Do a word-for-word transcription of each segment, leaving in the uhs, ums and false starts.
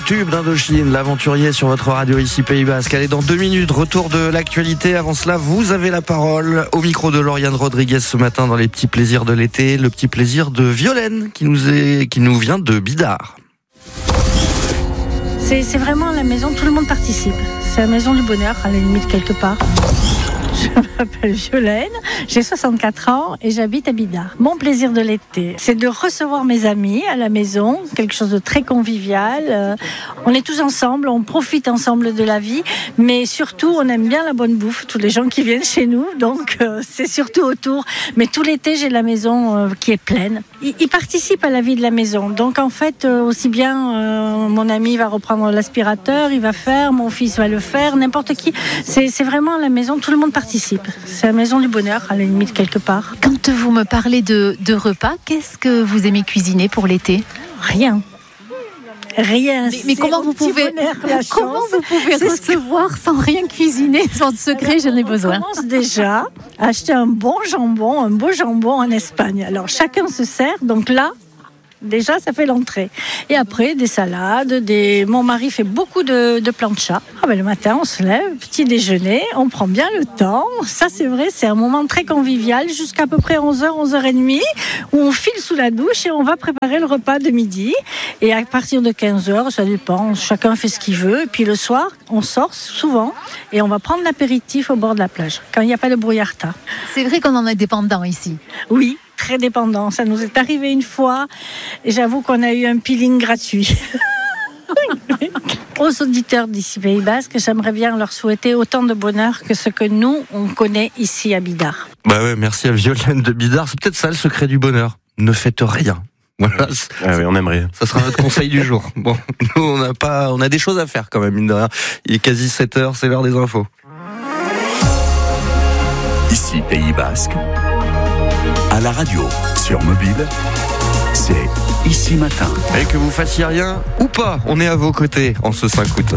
tube d'Indochine, l'aventurier sur votre radio ici Pays Basque. Allez, dans deux minutes, retour de l'actualité. Avant cela, vous avez la parole au micro de Lauriane Rodriguez ce matin dans les petits plaisirs de l'été. Le petit plaisir de Violaine qui nous, est, qui nous vient de Bidart. C'est, c'est vraiment la maison, tout le monde participe. C'est la maison du bonheur, à la limite quelque part. Je m'appelle Violaine, j'ai soixante-quatre ans et j'habite à Bidart. Mon plaisir de l'été, c'est de recevoir mes amis à la maison, quelque chose de très convivial. Euh, on est tous ensemble, on profite ensemble de la vie, mais surtout on aime bien la bonne bouffe, tous les gens qui viennent chez nous, donc euh, c'est surtout autour. Mais tout l'été, j'ai la maison euh, qui est pleine. Ils, ils participent à la vie de la maison, donc en fait, euh, aussi bien euh, mon ami va reprendre l'aspirateur, il va faire, mon fils va le faire, n'importe qui. C'est, c'est vraiment la maison, tout le monde participe. C'est la maison du bonheur, à la limite, quelque part. Quand vous me parlez de, de repas, qu'est-ce que vous aimez cuisiner pour l'été ? Rien. Rien. Mais, mais comment, vous pouvez, bonheur, comment vous pouvez c'est recevoir que... sans rien cuisiner ? Votre secret, j'en ai besoin. On commence déjà à acheter un bon jambon, un beau jambon en Espagne. Alors, chacun se sert. Donc là, déjà, ça fait l'entrée. Et après, des salades, des... mon mari fait beaucoup de, de plancha. Ah ben, le matin, on se lève, petit déjeuner, on prend bien le temps. Ça, c'est vrai, c'est un moment très convivial, jusqu'à à peu près onze heures, onze heures trente, où on file sous la douche et on va préparer le repas de midi. Et à partir de quinze heures, ça dépend, chacun fait ce qu'il veut. Et puis le soir, on sort souvent et on va prendre l'apéritif au bord de la plage, quand il n'y a pas de brouillarda. C'est vrai qu'on en est dépendant ici. Oui. Très dépendant. Ça nous est arrivé une fois et j'avoue qu'on a eu un peeling gratuit. Aux auditeurs d'ici Pays Basque, j'aimerais bien leur souhaiter autant de bonheur que ce que nous, on connaît ici à Bidart. Bah ouais, merci à Violaine de Bidart. C'est peut-être ça le secret du bonheur. Ne faites rien. Voilà. Ah oui, on aimerait. Ça sera notre conseil du jour. Bon, nous, on a pas, on a des choses à faire quand même, mine de rien. Il est quasi sept heures, c'est l'heure des infos. Ici Pays Basque. À la radio, sur mobile, c'est Ici Matin. Et que vous fassiez rien ou pas, on est à vos côtés en ce cinq août.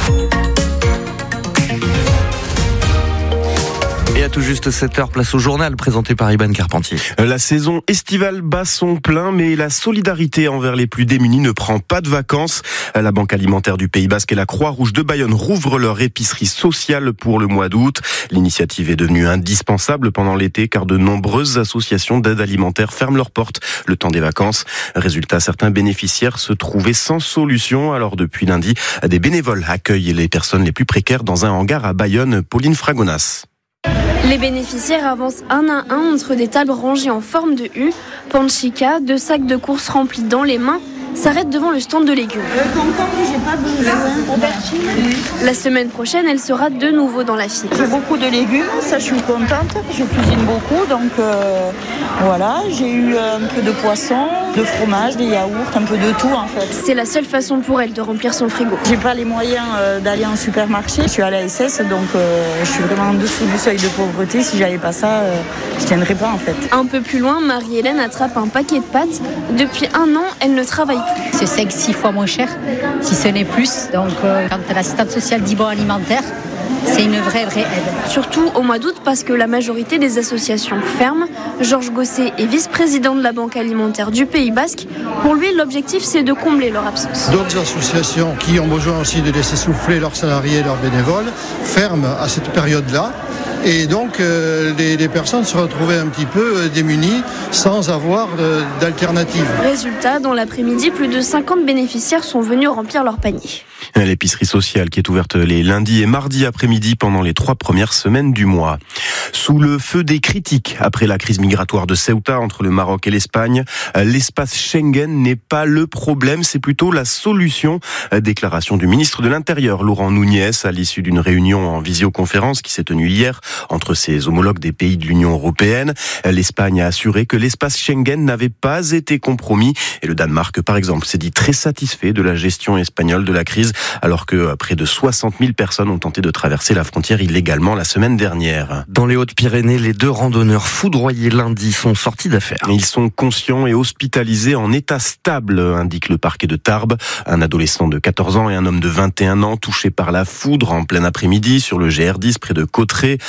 Et à tout juste sept heures, place au journal présenté par Iban Carpentier. La saison estivale bat son plein, mais la solidarité envers les plus démunis ne prend pas de vacances. La Banque alimentaire du Pays Basque et la Croix-Rouge de Bayonne rouvrent leur épicerie sociale pour le mois d'août. L'initiative est devenue indispensable pendant l'été car de nombreuses associations d'aide alimentaire ferment leurs portes le temps des vacances. Résultat, certains bénéficiaires se trouvaient sans solution. Alors depuis lundi, des bénévoles accueillent les personnes les plus précaires dans un hangar à Bayonne. Pauline Fragonas. Les bénéficiaires avancent un à un entre des tables rangées en forme de U. Panchika, deux sacs de courses remplis dans les mains, s'arrêtent devant le stand de légumes. Euh, concombre, j'ai pas besoin. Aubergine. La semaine prochaine, elle sera de nouveau dans la file. J'ai beaucoup de légumes, ça je suis contente. Je cuisine beaucoup, donc euh, voilà. J'ai eu un peu de poisson, de fromage, des yaourts, un peu de tout en fait. C'est la seule façon pour elle de remplir son frigo. J'ai pas les moyens euh, d'aller en supermarché. Je suis à la S S, donc euh, je suis vraiment en dessous du seuil de pauvreté. Si j'avais pas ça, euh, je tiendrais pas en fait. Un peu plus loin, Marie-Hélène attrape un paquet de pâtes. Depuis un an, elle ne travaille plus. C'est cinq six fois moins cher, si ce n'est plus. Donc euh, quand l'assistante sociale dit bon alimentaire, c'est une vraie, vraie aide. Surtout au mois d'août parce que la majorité des associations ferment. Georges Gosset est vice-président de la Banque alimentaire du Pays Basque. Pour lui, l'objectif, c'est de combler leur absence. D'autres associations qui ont besoin aussi de laisser souffler leurs salariés et leurs bénévoles ferment à cette période-là. Et donc, euh, les, les personnes se retrouvaient un petit peu euh, démunies sans avoir de, d'alternative. Résultat, dans l'après-midi, plus de cinquante bénéficiaires sont venus remplir leur panier. L'épicerie sociale qui est ouverte les lundis et mardis après-midi pendant les trois premières semaines du mois. Sous le feu des critiques après la crise migratoire de Ceuta entre le Maroc et l'Espagne, l'espace Schengen n'est pas le problème, c'est plutôt la solution. Déclaration du ministre de l'Intérieur, Laurent Nunez, à l'issue d'une réunion en visioconférence qui s'est tenue hier entre ses homologues des pays de l'Union européenne. L'Espagne a assuré que l'espace Schengen n'avait pas été compromis et le Danemark, par exemple, s'est dit très satisfait de la gestion espagnole de la crise alors que près de soixante mille personnes ont tenté de traverser la frontière illégalement la semaine dernière. Dans les Hautes-Pyrénées, les deux randonneurs foudroyés lundi sont sortis d'affaire. Ils sont conscients et hospitalisés en état stable, indique le parquet de Tarbes. Un adolescent de quatorze ans et un homme de vingt et un ans touchés par la foudre en plein après-midi sur le G R dix près de Cauterets.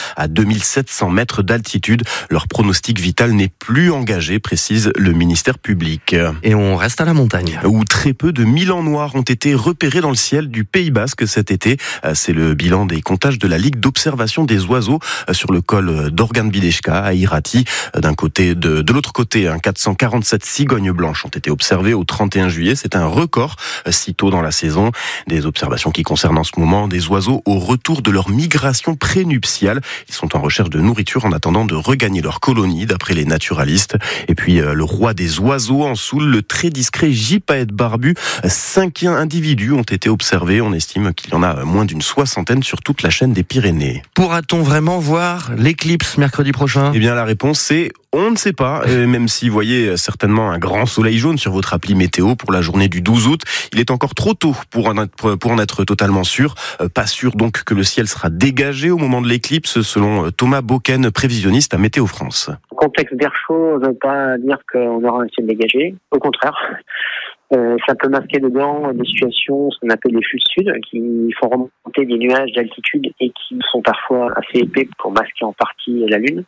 à deux mille sept cents mètres d'altitude. Leur pronostic vital n'est plus engagé, précise le ministère public. Et on reste à la montagne. Où très peu de milans noirs ont été repérés dans le ciel du Pays Basque cet été. C'est le bilan des comptages de la Ligue d'observation des oiseaux sur le col d'Organ-Bideshka à Irati. D'un côté, de, de l'autre côté, quatre cent quarante-sept cigognes blanches ont été observées au trente et un juillet. C'est un record si tôt dans la saison. Des observations qui concernent en ce moment des oiseaux au retour de leur migration prénuptiale. Ils sont en recherche de nourriture en attendant de regagner leur colonie, d'après les naturalistes. Et puis le roi des oiseaux en Soule, le très discret gypaète barbu. Cinq individus ont été observés. On estime qu'il y en a moins d'une soixantaine sur toute la chaîne des Pyrénées. Pourra-t-on vraiment voir l'éclipse mercredi prochain ? Eh bien la réponse c'est on ne sait pas, euh, même si vous voyez certainement un grand soleil jaune sur votre appli météo pour la journée du douze août, il est encore trop tôt pour en être, pour en être totalement sûr. Euh, pas sûr donc que le ciel sera dégagé au moment de l'éclipse, selon Thomas Boken, prévisionniste à Météo France. Le contexte d'air chaud ne veut pas dire qu'on aura un ciel dégagé, au contraire. Euh, ça peut masquer dedans des situations, ce qu'on appelle les flux de sud, qui font remonter des nuages d'altitude et qui sont parfois assez épais pour masquer en partie la Lune.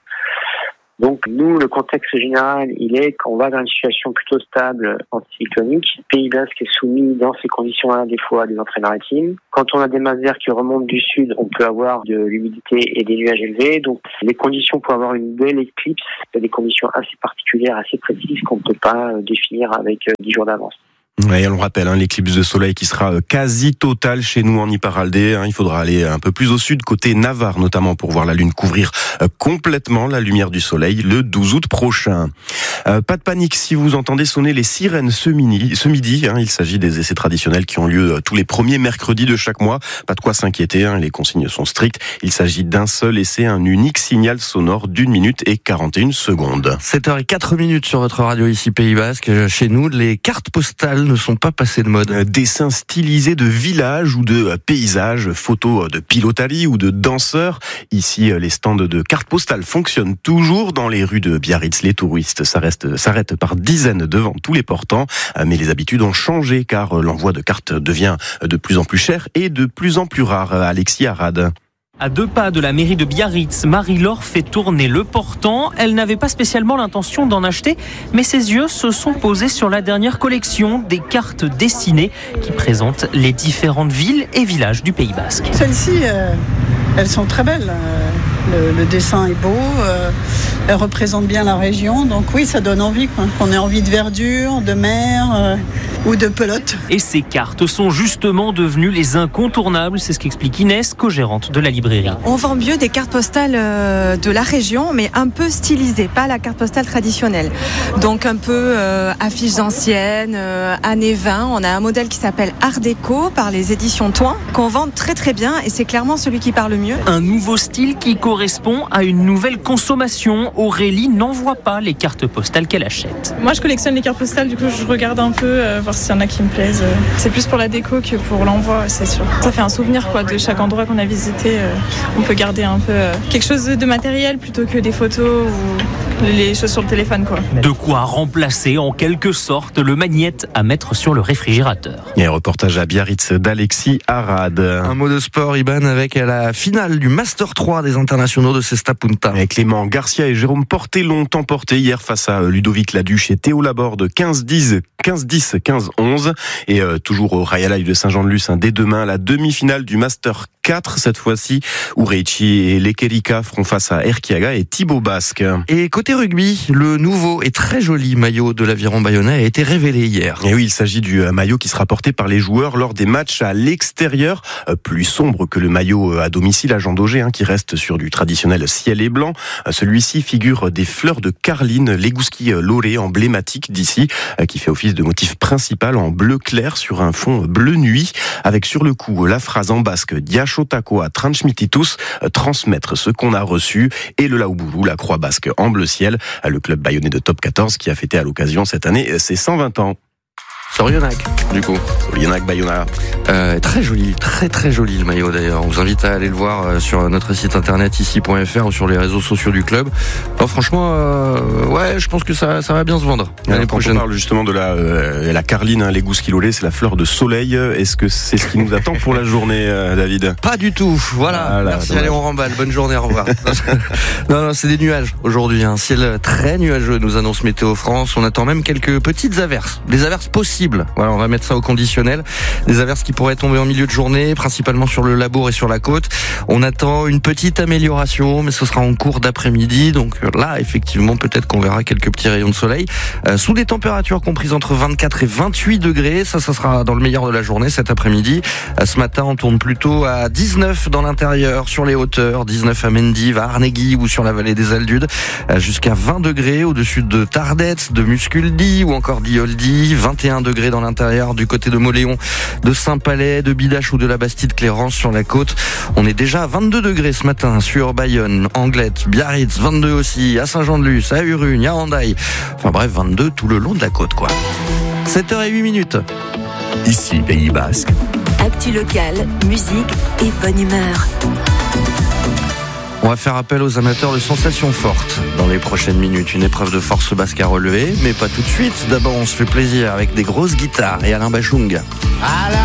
Donc nous, le contexte général, il est qu'on va dans une situation plutôt stable anticyclonique. Le Pays Basque est soumis dans ces conditions-là des fois à des entrées maritimes. Quand on a des masses d'air qui remontent du sud, on peut avoir de l'humidité et des nuages élevés. Donc les conditions pour avoir une belle éclipse, c'est des conditions assez particulières, assez précises qu'on ne peut pas définir avec dix jours d'avance. Ouais, on le rappelle, hein, l'éclipse de soleil qui sera quasi totale chez nous en Iparraldé. Hein, il faudra aller un peu plus au sud, côté Navarre notamment, pour voir la Lune couvrir complètement la lumière du soleil le douze août prochain. Euh, pas de panique si vous entendez sonner les sirènes ce, mini, ce midi. Hein, il s'agit des essais traditionnels qui ont lieu tous les premiers mercredis de chaque mois. Pas de quoi s'inquiéter, hein, les consignes sont strictes. Il s'agit d'un seul essai, un unique signal sonore d'une minute et quarante et une secondes. sept heures zéro quatre minutes sur votre radio ici Pays Basque. Chez nous, les cartes postales ne sont pas passées de mode. Dessins stylisés de villages ou de paysages, photos de pilotarie ou de danseurs. Ici, les stands de cartes postales fonctionnent toujours dans les rues de Biarritz. Les touristes s'arrêtent, s'arrêtent par dizaines devant tous les portants. Mais les habitudes ont changé car l'envoi de cartes devient de plus en plus cher et de plus en plus rare. Alexis Arad. À deux pas de la mairie de Biarritz, Marie-Laure fait tourner le portant. Elle n'avait pas spécialement l'intention d'en acheter, mais ses yeux se sont posés sur la dernière collection des cartes dessinées qui présentent les différentes villes et villages du Pays Basque. Celles-ci, euh, elles sont très belles. Le, le dessin est beau, euh, elles représentent bien la région. Donc oui, ça donne envie, quoi. On ait envie de verdure, de mer euh, ou de pelote. Et ces cartes sont justement devenues les incontournables. C'est ce qu'explique Inès, co-gérante de la librairie. On vend mieux des cartes postales euh, de la région, mais un peu stylisées, pas la carte postale traditionnelle. Donc un peu euh, affiches anciennes, euh, années vingt. On a un modèle qui s'appelle Art Déco par les éditions Toin, qu'on vend très très bien et c'est clairement celui qui parle le mieux. Un nouveau style qui correspond à une nouvelle consommation. Aurélie n'envoie pas les cartes postales qu'elle achète. Moi je collectionne les cartes postales, du coup je regarde un peu, euh, voir s'il y en a qui me plaisent. C'est plus pour la déco que pour l'envoi, c'est sûr. Ça fait un souvenir quoi, de chaque endroit qu'on a visité. Euh, on peut garder un peu euh, quelque chose de matériel plutôt que des photos ou les choses sur le téléphone, quoi. De quoi remplacer en quelque sorte le magnète à mettre sur le réfrigérateur. Et un reportage à Biarritz d'Alexis Arad. Un mot de sport, Iban, avec la finale du Master trois des internationaux de Cesta Punta. Et Clément Garcia et Jérôme Porté l'ont emporté hier face à Ludovic Laduche et Théo Laborde, quinze dix, quinze dix, quinze onze. Et euh, toujours au Royal Live de Saint-Jean-de-Luz, hein, dès demain, la demi-finale du Master quatre, cette fois-ci, où Reichi et Lekerika feront face à Erkiaga et Thibaut Basque. Et côté rugby, le nouveau et très joli maillot de l'Aviron Bayonnais a été révélé hier. Et oui, il s'agit du maillot qui sera porté par les joueurs lors des matchs à l'extérieur, plus sombre que le maillot à domicile à Jean Daugé, hein, qui reste sur du traditionnel ciel et blanc. Celui-ci figure des fleurs de carline, l'égouski lauré emblématique d'ici, qui fait office de motif principal en bleu clair sur un fond bleu nuit, avec sur le cou la phrase en basque Diachotako à transmititus, transmettre ce qu'on a reçu, et le Laouboulou, la croix basque en bleu ciel, le club bayonnais de top quatorze qui a fêté à l'occasion cette année ses cent vingt ans. Sur Oyonnax, du coup. Oyonnax, Bayonnax. Euh, très joli, très très joli le maillot d'ailleurs. On vous invite à aller le voir sur notre site internet ici point f r ou sur les réseaux sociaux du club. Oh, franchement, euh, ouais, je pense que ça, ça va bien se vendre l'année prochaine. On parle justement de la, euh, la carline, hein, les gousses kilolées, c'est la fleur de soleil. Est-ce que c'est ce qui nous attend pour la journée, euh, David? Pas du tout. Voilà. Ah, là, merci. Allez, on remballe. Bonne journée. Au revoir. non, non, c'est des nuages aujourd'hui. Un ciel très nuageux, nous annonce Météo France. On attend même quelques petites averses, des averses possibles. Voilà, on va mettre ça au conditionnel. Des averses qui pourraient tomber en milieu de journée, principalement sur le Labour et sur la côte. On attend une petite amélioration, mais ce sera en cours d'après-midi. Donc là, effectivement, peut-être qu'on verra quelques petits rayons de soleil. Euh, sous des températures comprises entre vingt-quatre et vingt-huit degrés. Ça, ça sera dans le meilleur de la journée cet après-midi. Euh, ce matin, on tourne plutôt à dix-neuf dans l'intérieur, sur les hauteurs. dix-neuf à Mendive, à Arnegui ou sur la vallée des Aldudes. Euh, jusqu'à vingt degrés au-dessus de Tardette, de Musculdi ou encore d'Ioldi. vingt et un degrés dans l'intérieur du côté de Moléon, de Saint-Palais, de Bidache ou de la Bastide-Clérance sur la côte. On est déjà à vingt-deux degrés ce matin sur Bayonne, Anglette, Biarritz, vingt-deux aussi, à Saint-Jean-de-Luz, à Urugne, à Hendaye. Enfin bref, vingt-deux tout le long de la côte, quoi. sept heures huit minutes. Ici, Pays Basque. Actu locale, musique et bonne humeur. On va faire appel aux amateurs de sensations fortes dans les prochaines minutes. Une épreuve de force basque à relever, mais pas tout de suite. D'abord, on se fait plaisir avec des grosses guitares et Alain Bachung.